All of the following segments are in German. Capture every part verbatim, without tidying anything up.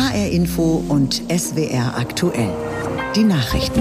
H R Info und S W R aktuell. Die Nachrichten.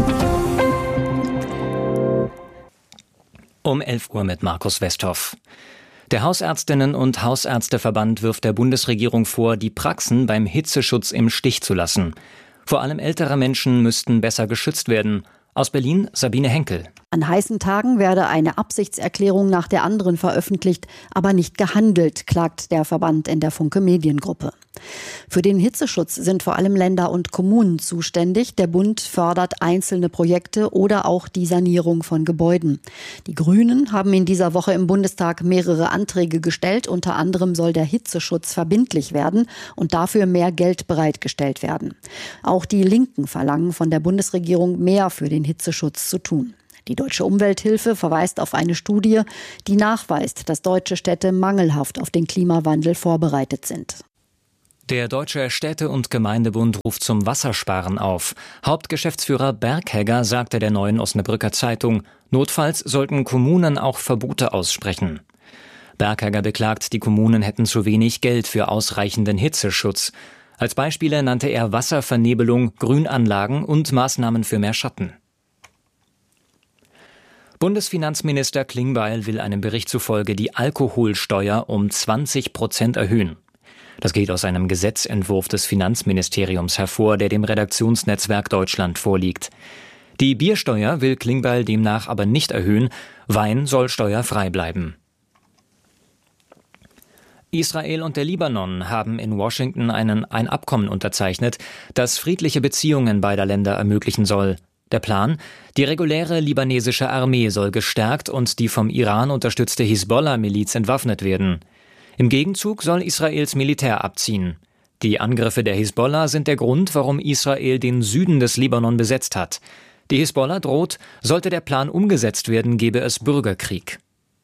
Um elf Uhr mit Markus Westhoff. Der Hausärztinnen- und Hausärzteverband wirft der Bundesregierung vor, die Praxen beim Hitzeschutz im Stich zu lassen. Vor allem ältere Menschen müssten besser geschützt werden. Aus Berlin Sabine Henkel. An heißen Tagen werde eine Absichtserklärung nach der anderen veröffentlicht, aber nicht gehandelt, klagt der Verband in der Funke Mediengruppe. Für den Hitzeschutz sind vor allem Länder und Kommunen zuständig. Der Bund fördert einzelne Projekte oder auch die Sanierung von Gebäuden. Die Grünen haben in dieser Woche im Bundestag mehrere Anträge gestellt. Unter anderem soll der Hitzeschutz verbindlich werden und dafür mehr Geld bereitgestellt werden. Auch die Linken verlangen von der Bundesregierung, mehr für den Hitzeschutz zu tun. Die Deutsche Umwelthilfe verweist auf eine Studie, die nachweist, dass deutsche Städte mangelhaft auf den Klimawandel vorbereitet sind. Der Deutsche Städte- und Gemeindebund ruft zum Wassersparen auf. Hauptgeschäftsführer Berghegger sagte der Neuen Osnabrücker Zeitung, notfalls sollten Kommunen auch Verbote aussprechen. Berghegger beklagt, die Kommunen hätten zu wenig Geld für ausreichenden Hitzeschutz. Als Beispiele nannte er Wasservernebelung, Grünanlagen und Maßnahmen für mehr Schatten. Bundesfinanzminister Klingbeil will einem Bericht zufolge die Alkoholsteuer um zwanzig Prozent erhöhen. Das geht aus einem Gesetzentwurf des Finanzministeriums hervor, der dem Redaktionsnetzwerk Deutschland vorliegt. Die Biersteuer will Klingbeil demnach aber nicht erhöhen. Wein soll steuerfrei bleiben. Israel und der Libanon haben in Washington einen, ein Abkommen unterzeichnet, das friedliche Beziehungen beider Länder ermöglichen soll. Der Plan? Die reguläre libanesische Armee soll gestärkt und die vom Iran unterstützte Hisbollah-Miliz entwaffnet werden. Im Gegenzug soll Israels Militär abziehen. Die Angriffe der Hisbollah sind der Grund, warum Israel den Süden des Libanon besetzt hat. Die Hisbollah droht, sollte der Plan umgesetzt werden, gebe es Bürgerkrieg.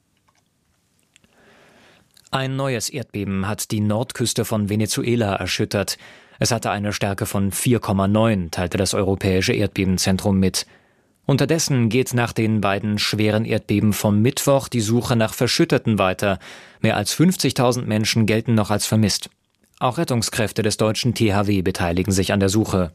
Ein neues Erdbeben hat die Nordküste von Venezuela erschüttert. Es hatte eine Stärke von vier Komma neun, teilte das Europäische Erdbebenzentrum mit. Unterdessen geht nach den beiden schweren Erdbeben vom Mittwoch die Suche nach Verschütteten weiter. Mehr als fünfzigtausend Menschen gelten noch als vermisst. Auch Rettungskräfte des deutschen T H W beteiligen sich an der Suche.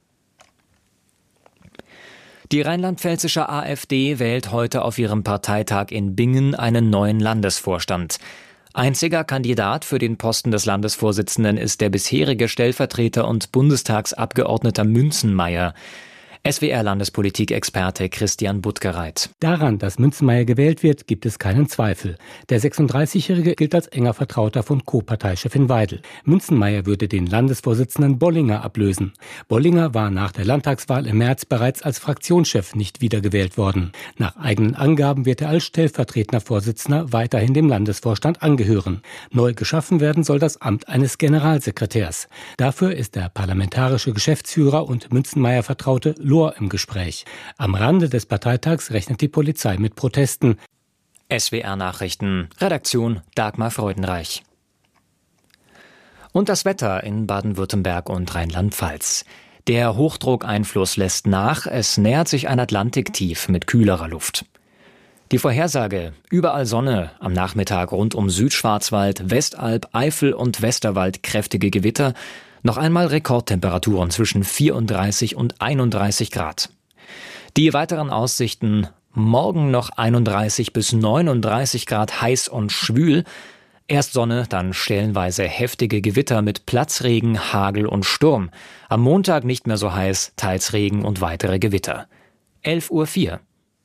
Die rheinland-pfälzische AfD wählt heute auf ihrem Parteitag in Bingen einen neuen Landesvorstand. Einziger Kandidat für den Posten des Landesvorsitzenden ist der bisherige Stellvertreter und Bundestagsabgeordneter Münzenmaier. S W R-Landespolitik-Experte Christian Buttgereit. Daran, dass Münzenmaier gewählt wird, gibt es keinen Zweifel. Der sechsunddreißigjährige gilt als enger Vertrauter von Co-Parteichefin Weidel. Münzenmaier würde den Landesvorsitzenden Bollinger ablösen. Bollinger war nach der Landtagswahl im März bereits als Fraktionschef nicht wiedergewählt worden. Nach eigenen Angaben wird er als stellvertretender Vorsitzender weiterhin dem Landesvorstand angehören. Neu geschaffen werden soll das Amt eines Generalsekretärs. Dafür ist der parlamentarische Geschäftsführer und Münzenmaier-Vertraute Lohr im Gespräch. Am Rande des Parteitags rechnet die Polizei mit Protesten. S W R-Nachrichten, Redaktion Dagmar Freudenreich. Und das Wetter in Baden-Württemberg und Rheinland-Pfalz. Der Hochdruckeinfluss lässt nach, es nähert sich ein Atlantiktief mit kühlerer Luft. Die Vorhersage: überall Sonne, am Nachmittag rund um Südschwarzwald, Westalb, Eifel und Westerwald kräftige Gewitter. Noch einmal Rekordtemperaturen zwischen vierunddreißig und einunddreißig Grad. Die weiteren Aussichten: morgen noch einunddreißig bis neununddreißig Grad heiß und schwül. Erst Sonne, dann stellenweise heftige Gewitter mit Platzregen, Hagel und Sturm. Am Montag nicht mehr so heiß, teils Regen und weitere Gewitter. elf Uhr vier.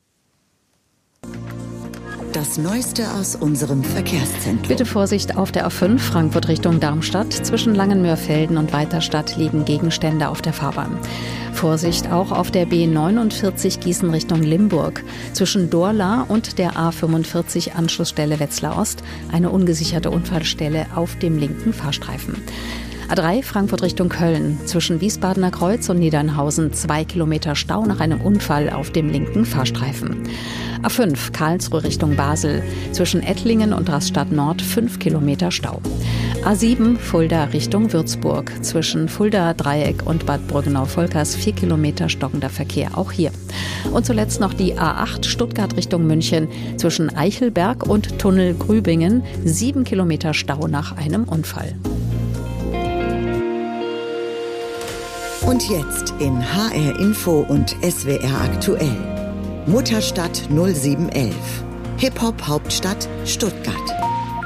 Das Neueste aus unserem Verkehrszentrum. Bitte Vorsicht auf der A fünf, Frankfurt Richtung Darmstadt. Zwischen Langenmörfelden und Weiterstadt liegen Gegenstände auf der Fahrbahn. Vorsicht auch auf der B neunundvierzig Gießen Richtung Limburg. Zwischen Dorla und der A fünfundvierzig Anschlussstelle Wetzlar Ost eine ungesicherte Unfallstelle auf dem linken Fahrstreifen. A drei Frankfurt Richtung Köln. Zwischen Wiesbadener Kreuz und Niedernhausen zwei Kilometer Stau nach einem Unfall auf dem linken Fahrstreifen. A fünf Karlsruhe Richtung Basel. Zwischen Ettlingen und Rastatt Nord fünf Kilometer Stau. A sieben Fulda Richtung Würzburg. Zwischen Fulda Dreieck und Bad Brüggenau-Volkers vier Kilometer stockender Verkehr auch hier. Und zuletzt noch die A acht Stuttgart Richtung München. Zwischen Eichelberg und Tunnel Grübingen sieben Kilometer Stau nach einem Unfall. Und jetzt in H R Info und S W R aktuell. Mutterstadt null sieben elf. Hip-Hop-Hauptstadt Stuttgart.